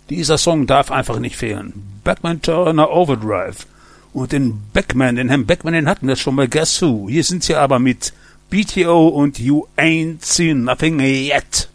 Dieser Song darf einfach nicht fehlen. Beckman Turner Overdrive. Und den Herrn Beckman, den hatten wir schon bei Guess Who. Hier sind sie aber mit BTO und You Ain't Seen Nothing Yet.